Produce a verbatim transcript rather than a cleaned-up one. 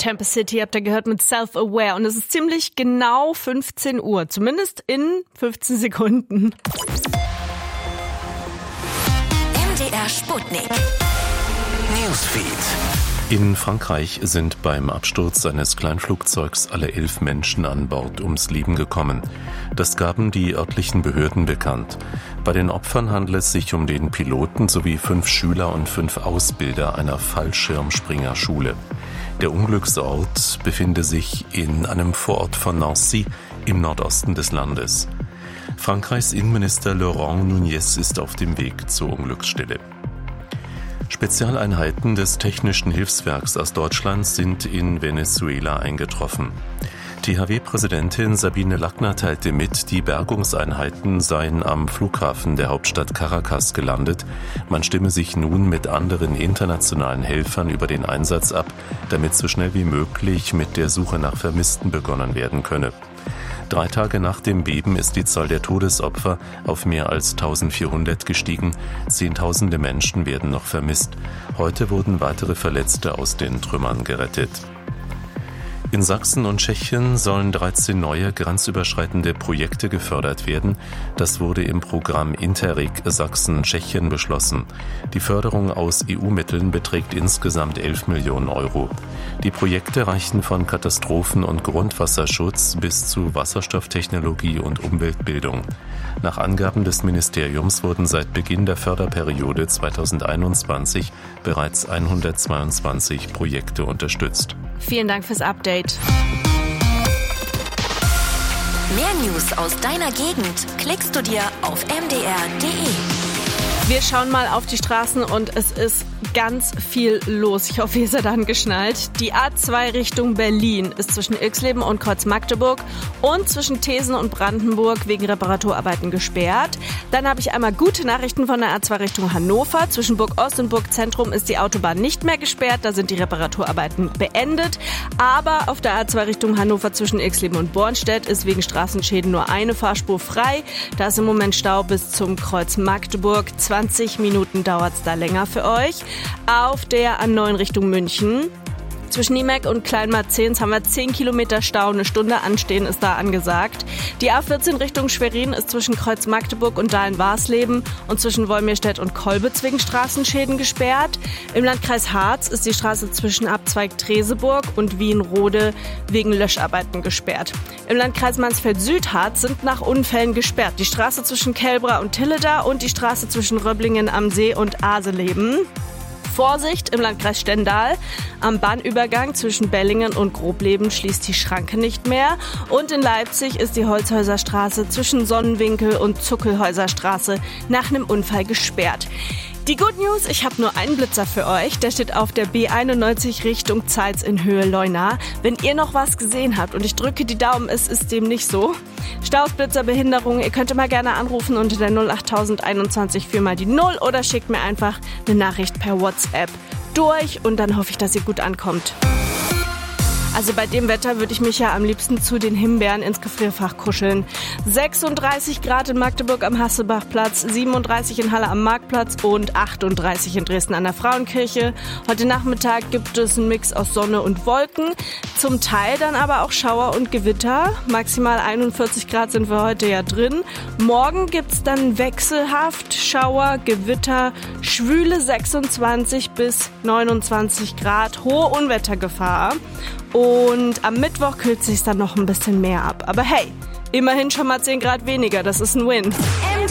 Tempest City habt ihr gehört mit Self-Aware und es ist ziemlich genau fünfzehn Uhr, zumindest in fünfzehn Sekunden. M D R Sputnik Newsfeed. In Frankreich sind beim Absturz eines Kleinflugzeugs alle elf Menschen an Bord ums Leben gekommen. Das gaben die örtlichen Behörden bekannt. Bei den Opfern handelt es sich um den Piloten sowie fünf Schüler und fünf Ausbilder einer Fallschirmspringerschule. Der Unglücksort befinde sich in einem Vorort von Nancy im Nordosten des Landes. Frankreichs Innenminister Laurent Nunez ist auf dem Weg zur Unglücksstelle. Spezialeinheiten des Technischen Hilfswerks aus Deutschland sind in Venezuela eingetroffen. T H W-Präsidentin Sabine Lackner teilte mit, die Bergungseinheiten seien am Flughafen der Hauptstadt Caracas gelandet. Man stimme sich nun mit anderen internationalen Helfern über den Einsatz ab, damit so schnell wie möglich mit der Suche nach Vermissten begonnen werden könne. Drei Tage nach dem Beben ist die Zahl der Todesopfer auf mehr als eintausendvierhundert gestiegen. Zehntausende Menschen werden noch vermisst. Heute wurden weitere Verletzte aus den Trümmern gerettet. In Sachsen und Tschechien sollen dreizehn neue grenzüberschreitende Projekte gefördert werden. Das wurde im Programm Interreg Sachsen-Tschechien beschlossen. Die Förderung aus E U-Mitteln beträgt insgesamt elf Millionen Euro. Die Projekte reichen von Katastrophen- und Grundwasserschutz bis zu Wasserstofftechnologie und Umweltbildung. Nach Angaben des Ministeriums wurden seit Beginn der Förderperiode zweitausendeinundzwanzig bereits hundertzweiundzwanzig Projekte unterstützt. Vielen Dank fürs Update. Mehr News aus deiner Gegend klickst du dir auf m d r punkt d e. Wir schauen mal auf die Straßen und es ist ganz viel los. Ich hoffe, ihr seid angeschnallt. Die A zwei Richtung Berlin ist zwischen Ilksleben und Kreuz-Magdeburg und zwischen Thesen und Brandenburg wegen Reparaturarbeiten gesperrt. Dann habe ich einmal gute Nachrichten von der A zwei Richtung Hannover. Zwischen Burg Ost und Burg Zentrum ist die Autobahn nicht mehr gesperrt. Da sind die Reparaturarbeiten beendet. Aber auf der A zwei Richtung Hannover zwischen Ilksleben und Bornstedt ist wegen Straßenschäden nur eine Fahrspur frei. Da ist im Moment Stau bis zum Kreuz Magdeburg. zwanzig Minuten dauert es da länger für euch. Auf der A neun Richtung München. Zwischen Niemek und Kleinmarzens haben wir zehn Kilometer Stau, eine Stunde anstehen ist da angesagt. Die A vierzehn Richtung Schwerin ist zwischen Kreuz Magdeburg und Dahlen-Warsleben und zwischen Wolmirstedt und Kolbitz wegen Straßenschäden gesperrt. Im Landkreis Harz ist die Straße zwischen Abzweig Treseburg und Wienrode wegen Löscharbeiten gesperrt. Im Landkreis Mansfeld-Südharz sind nach Unfällen gesperrt die Straße zwischen Kelbra und Tilleda und die Straße zwischen Röblingen am See und Aseleben. Vorsicht, im Landkreis Stendal. Am Bahnübergang zwischen Bellingen und Grobleben schließt die Schranke nicht mehr. Und in Leipzig ist die Holzhäuserstraße zwischen Sonnenwinkel und Zuckelhäuserstraße nach einem Unfall gesperrt. Die Good News, ich habe nur einen Blitzer für euch. Der steht auf der B einundneunzig Richtung Zeitz in Höhe Leuna. Wenn ihr noch was gesehen habt und ich drücke die Daumen, es ist dem nicht so. Staus, Blitzer, Behinderung, ihr könnt immer gerne anrufen unter der null achttausend einundzwanzig vier mal die null oder schickt mir einfach eine Nachricht per WhatsApp durch und dann hoffe ich, dass ihr gut ankommt. Also bei dem Wetter würde ich mich ja am liebsten zu den Himbeeren ins Gefrierfach kuscheln. sechsunddreißig Grad in Magdeburg am Hasselbachplatz, siebenunddreißig in Halle am Marktplatz und achtunddreißig in Dresden an der Frauenkirche. Heute Nachmittag gibt es einen Mix aus Sonne und Wolken, zum Teil dann aber auch Schauer und Gewitter. Maximal einundvierzig Grad sind wir heute ja drin. Morgen gibt's dann wechselhaft Schauer, Gewitter, schwüle sechsundzwanzig bis neunundzwanzig Grad, hohe Unwettergefahr. Und am Mittwoch kühlt es sich dann noch ein bisschen mehr ab. Aber hey, immerhin schon mal zehn Grad weniger, das ist ein Win.